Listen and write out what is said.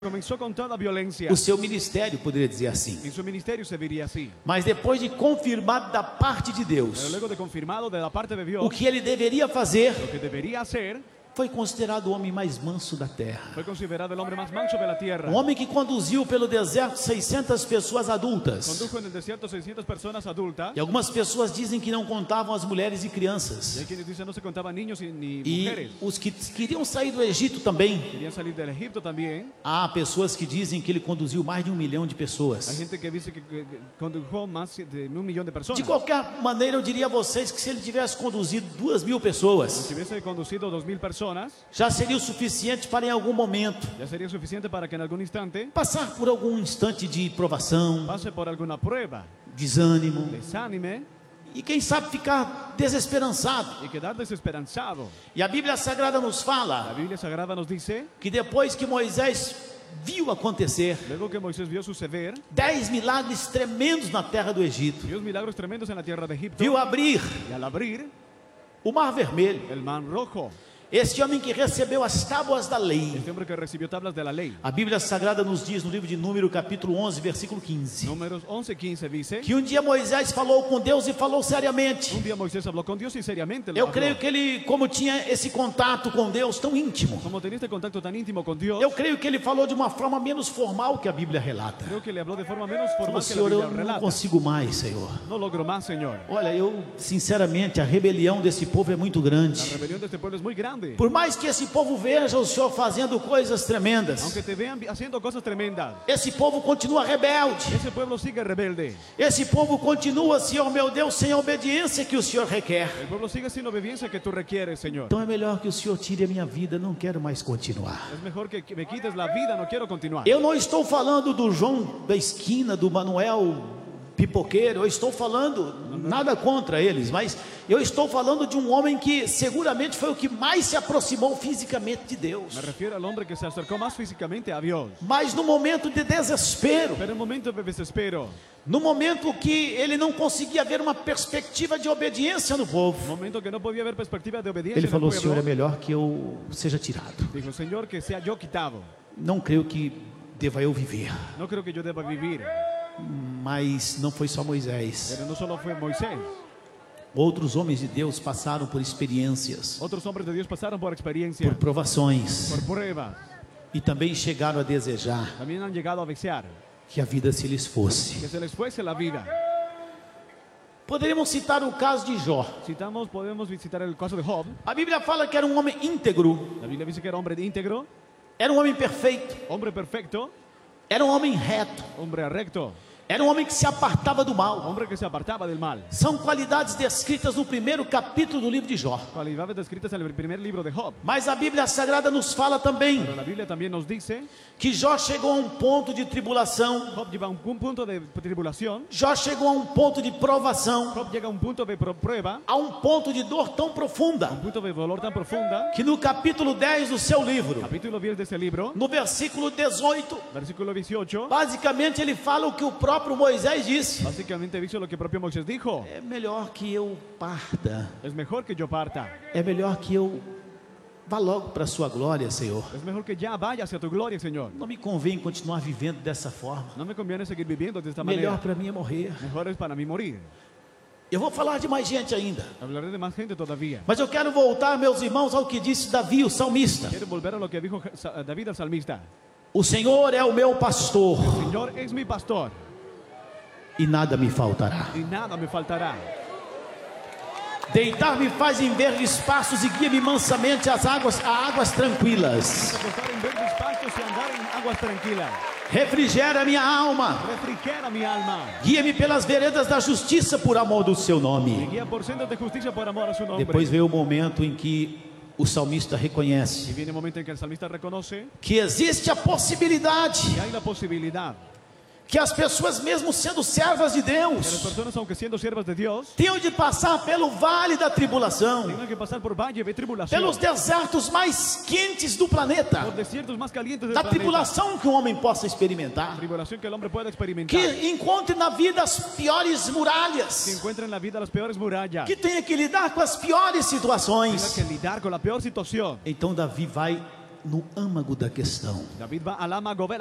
Começou com toda a violência. O seu ministério poderia dizer assim. Em seu ministério se veria assim. Mas depois de confirmado da parte de Deus, Pero luego de confirmado da parte de Deus, o que ele deveria fazer, o que deveria ser, foi considerado o homem mais manso da terra. foi considerado o homem mais manso da terra. Um homem que conduziu pelo deserto 600 pessoas adultas. Condujo no deserto 600 pessoas adultas. E algumas pessoas dizem que não contavam as mulheres e crianças. E hay quienes dicen no se contaban niños ni mujeres. E os que queriam sair do Egito também. Querían salir del Egipto también. Há pessoas que dizem que ele conduziu mais de 1 milhão de Hay pessoas. gente que dice que condujo más de 1 millón de personas. De qualquer maneira, eu diria a vocês que se ele tivesse conduzido 2.000 pessoas, Si hubiese conducido 2.000 personas, já seria o suficiente para em algum momento ya sería suficiente para que en algún instante passar por algum instante de provação, pase por alguna prueba, desânimo desánime e quem sabe ficar desesperançado. y quedar desesperanzado. E a Bíblia Sagrada nos La fala Biblia Sagrada nos dice, que depois que Moisés viu acontecer luego que Moisés vio suceder 10 milagres tremendos na terra do Egito, Dios milagros tremendos en la tierra de Egipto, viu abrir y al abrir o Mar Vermelho, el mar rojo, este homem que recebeu as tábuas da lei. este hombre que recibió tablas de la ley. A Bíblia Sagrada nos diz no livro de Número, capítulo 11, versículo 15, Números 11:15 dice, que um dia Moisés falou com Deus e falou seriamente. un día Moisés habló con Dios y seriamente lo Eu habló. creio que ele, como tinha esse contato com Deus tão íntimo, Como tenía este contacto tan íntimo con Dios, eu creio que ele falou de uma forma menos formal que a Bíblia relata. creo que le habló de forma menos formal Falou, que la Senhor, Biblia eu não relata. consigo mais, Senhor. No logro más, Señor. Olha, eu, sinceramente, a rebelião desse povo é muito La grande. rebelión de este pueblo es muy grande. Por mais que esse povo veja o Senhor fazendo coisas tremendas, Aunque te vean haciendo cosas tremendas, esse povo continua rebelde. ese pueblo sigue rebelde. Esse povo continua, Senhor meu Deus, sem a obediência que o Senhor requer. El pueblo sigue sin obediencia que tú requieres, Señor. Então é melhor que o Senhor tire a minha vida, não quero mais continuar. Es mejor que me quites la vida, no quiero continuar. Eu não estou falando do João da esquina, do Manuel pipoqueiro, eu estou falando nada contra eles, mas eu estou falando de um homem que seguramente foi o que mais se aproximou fisicamente de Deus. Me refiero al hombre que se acercó más físicamente a Dios. Mas no momento de desespero, Pero en momento de desespero, no momento que ele não conseguia ver uma perspectiva de obediência no en povo, momento que no podía haber perspectiva de obediencia ele en el falou: pueblo, Senhor, é melhor que eu seja tirado. dijo, Señor, que sea yo quitado. Não creio que deva eu viver. No creo que yo deba vivir. Mas não foi só Moisés. Pero no solo fue Moisés. Outros homens de Deus passaram por experiências, Otros hombres de Dios pasaron por experiencias, por provações, por pruebas. e também chegaram a desejar También han llegado a desear que a vida se lhes fosse. que se les fuese la vida. Poderíamos citar o caso de Jó. Citamos, podemos visitar el caso de Job. A Bíblia fala que era um homem íntegro, La Biblia dice que era hombre íntegro, era um homem perfeito, hombre perfecto, era um homem reto, hombre recto, era um homem que se apartava do mal. hombre que se apartaba del mal. São qualidades descritas no primeiro capítulo do livro de Jó. Cualidades descritas en el primer libro de Job. Mas a Bíblia Sagrada nos fala também Pero la Biblia también nos dice, que Jó chegou a um ponto de tribulação, Job lleva un punto de tribulación, Jó chegou a um ponto de provação, Job llega a un punto de prueba, a um ponto de dor tão profunda, un punto de dolor tan profunda. que no capítulo 10 do seu livro, Capítulo 10 de ese libro, no versículo 18, versículo 18, basicamente ele fala o que o próprio Moisés disse: básicamente dice lo que propio Moisés dijo. é melhor que eu parta, Es mejor que yo parta. é melhor que eu vá logo para a sua glória, Senhor. Es mejor que ya vaya hacia tu gloria, Señor. Não me convém continuar vivendo dessa forma. No me conviene seguir viviendo de esta Melhor manera. para mim é morrer. Mejor es para mí morir. Eu vou falar de mais gente ainda, Hablaré de más gente todavía. mas eu quero voltar, meus irmãos, ao que disse Davi, o salmista: Quiero volver a lo que dijo David el salmista. o Senhor é o meu pastor Señor es mi pastor e nada me faltará. y nada me faltará. Deitar-me faz em verdes pastos e guia-me mansamente a águas tranquilas. Acostar en verdes pastos y andar en aguas tranquilas. Refrigera minha alma, Refrigera mi alma. guia-me pelas veredas da justiça por amor do seu Me nome. guía por sendas de justicia por amor a su nombre. Depois veio o momento em que o salmista Y reconhece viene el momento en que el salmista reconoce que existe a possibilidade que hay la posibilidad que as pessoas, mesmo sendo servas de que las Deus, personas, aunque siendo siervas de Dios, tenham de passar pelo vale da tribulação, tengan que pasar por valle de tribulación, pelos desertos mais quentes do planeta, por desiertos más calientes del da planeta. tribulação que o homem possa experimentar, Tribulación que el hombre pueda experimentar. que encontre na vida as piores Que muralhas, encuentra en la vida las peores murallas. que tenha que lidar com as piores Tenga situações. que lidar con la peor situación. Então Davi vai no âmago da questão. David va al ama govel,